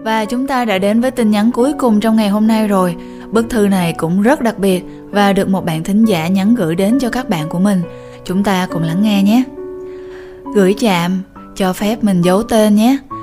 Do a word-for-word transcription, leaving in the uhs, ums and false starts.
Và chúng ta đã đến với tin nhắn cuối cùng trong ngày hôm nay rồi. Bức thư này cũng rất đặc biệt và được một bạn thính giả nhắn gửi đến cho các bạn của mình. Chúng ta cùng lắng nghe nhé. Gửi chạm, cho phép mình giấu tên nhé.